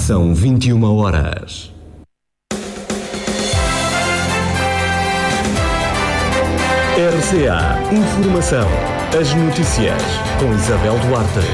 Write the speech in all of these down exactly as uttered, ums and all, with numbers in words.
São vinte e uma horas. R C A Informação. As notícias com Isabel Duarte.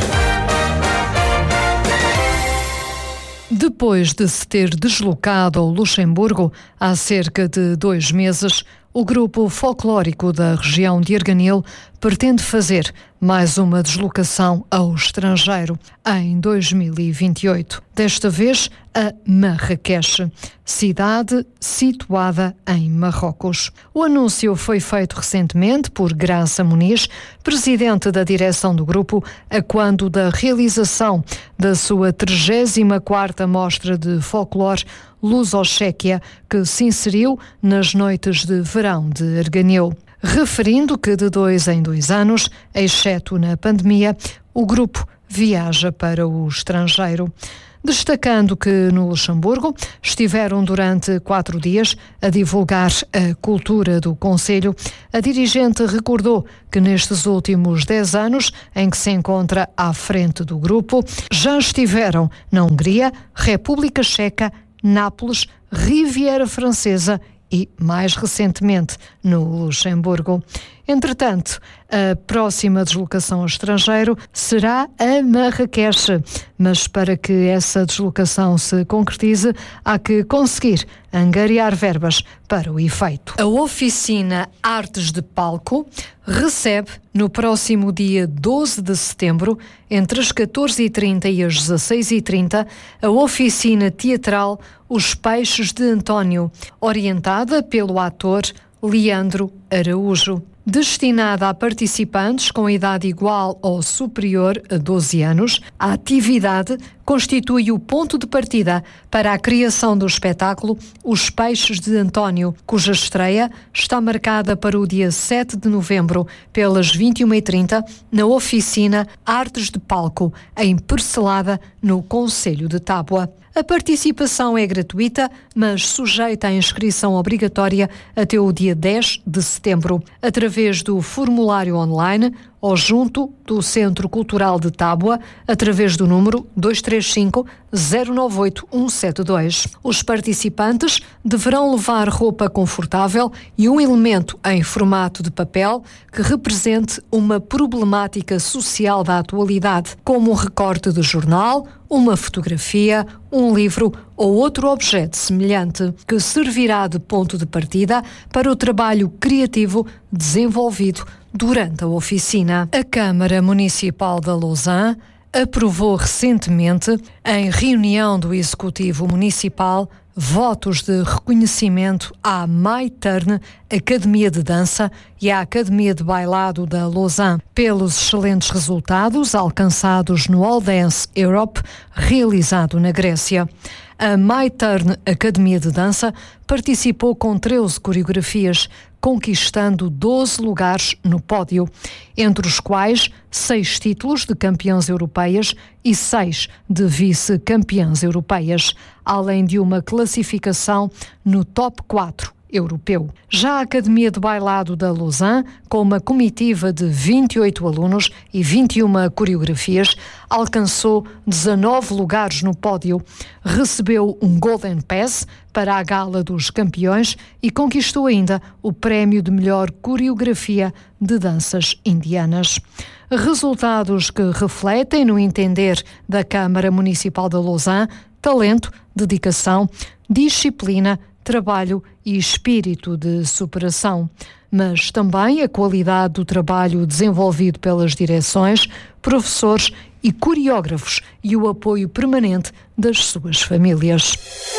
Depois de se ter deslocado ao Luxemburgo há cerca de dois meses, o grupo folclórico da região de Arganil pretende fazer mais uma deslocação ao estrangeiro em dois mil e vinte e oito. Desta vez a Marrakech, cidade situada em Marrocos. O anúncio foi feito recentemente por Graça Muniz, presidente da direção do grupo, a quando da realização da sua trigésima quarta Mostra de Folclore Luso-Chequia, que se inseriu nas noites de verão de Arganil. Referindo que de dois em dois anos, exceto na pandemia, o grupo viaja para o estrangeiro. Destacando que no Luxemburgo estiveram durante quatro dias a divulgar a cultura do concelho, a dirigente recordou que nestes últimos dez anos em que se encontra à frente do grupo, já estiveram na Hungria, República Checa, Nápoles, Riviera Francesa e, mais recentemente, no Luxemburgo. Entretanto, a próxima deslocação ao estrangeiro será a Marrakech, mas para que essa deslocação se concretize, há que conseguir angariar verbas para o efeito. A oficina Artes de Palco recebe, no próximo dia doze de setembro, entre as catorze e trinta e as dezasseis e trinta, a oficina teatral Os Peixes de António, orientada pelo ator Leandro Araújo. Destinada a participantes com idade igual ou superior a doze anos, a atividade constitui o ponto de partida para a criação do espetáculo Os Peixes de António, cuja estreia está marcada para o dia sete de novembro, pelas vinte e uma e trinta, na oficina Artes de Palco, em Percelada, no concelho de Tábua. A participação é gratuita, mas sujeita à inscrição obrigatória até o dia dez de setembro, através do formulário online ou junto do Centro Cultural de Tábua, através do número dois três cinco, zero nove oito, um sete dois. Os participantes deverão levar roupa confortável e um elemento em formato de papel que represente uma problemática social da atualidade, como um recorte de jornal, uma fotografia, um livro ou outro objeto semelhante, que servirá de ponto de partida para o trabalho criativo desenvolvido durante a oficina. A Câmara Municipal de Lausanne aprovou recentemente, em reunião do Executivo Municipal, votos de reconhecimento à MyTurn, Academia de Dança, e à Academia de Bailado da Lausanne, pelos excelentes resultados alcançados no All Dance Europe, realizado na Grécia. A MyTurn Academia de Dança participou com treze coreografias, conquistando doze lugares no pódio, entre os quais seis títulos de campeãs europeias e seis de vice-campeãs europeias, além de uma classificação no top quatro europeu. Já a Academia de Bailado da Lausanne, com uma comitiva de vinte e oito alunos e vinte e uma coreografias, alcançou dezanove lugares no pódio, recebeu um Golden Pass para a Gala dos Campeões e conquistou ainda o prémio de melhor coreografia de danças indianas. Resultados que refletem, no entender da Câmara Municipal de Lausanne, talento, dedicação, disciplina, trabalho e espírito de superação, mas também a qualidade do trabalho desenvolvido pelas direções, professores e coreógrafos e o apoio permanente das suas famílias.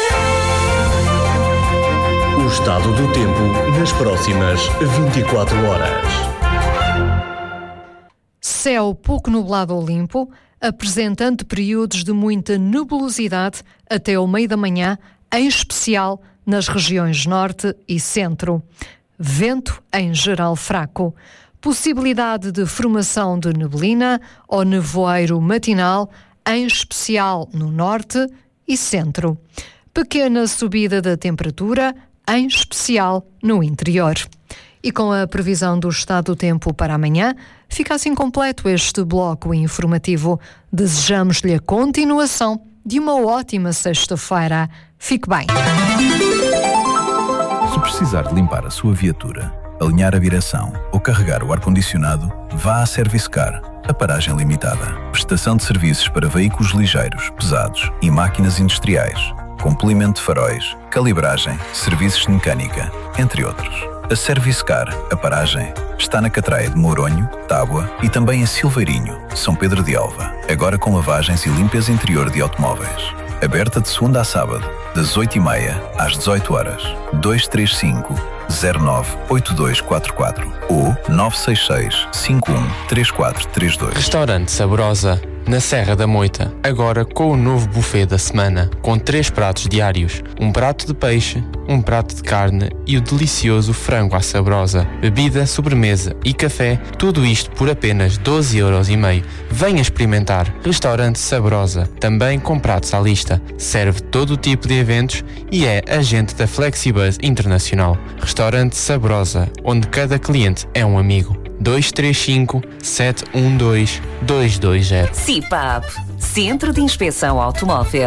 O estado do tempo nas próximas vinte e quatro horas. Céu pouco nublado ou limpo, apresentando períodos de muita nebulosidade até ao meio da manhã, em especial nas regiões norte e centro. Vento em geral fraco. Possibilidade de formação de neblina ou nevoeiro matinal, em especial no norte e centro. Pequena subida da temperatura, em especial no interior. E com a previsão do estado do tempo para amanhã, fica assim completo este bloco informativo. Desejamos-lhe a continuação de uma ótima sexta-feira. Fique bem. Se precisar de limpar a sua viatura, alinhar a direção ou carregar o ar-condicionado, vá à Servicecar, a paragem limitada. Prestação de serviços para veículos ligeiros, pesados e máquinas industriais, com polimento de faróis, calibragem, serviços de mecânica, entre outros. A Servicecar, a paragem, está na Catraia de Mouronho, Tábua e também em Silveirinho, São Pedro de Alva, agora com lavagens e limpeza interior de automóveis. Aberta de segunda a sábado, das oito e meia às dezoito horas. dois três cinco, zero nove, oito dois quatro quatro ou nove seis seis, cinco um, três quatro três dois. Restaurante Saborosa, na Serra da Moita, agora com o novo buffet da semana, com três pratos diários, um prato de peixe, um prato de carne e o delicioso frango à saborosa, bebida, sobremesa e café, tudo isto por apenas doze euros e meio. Venha experimentar. Restaurante Saborosa, também com pratos à lista, serve todo o tipo de eventos e é agente da Flexibus Internacional. Restaurante Saborosa, onde cada cliente é um amigo. dois três cinco, sete um dois, dois dois zero. C I P A P, Centro de Inspeção Automóvel.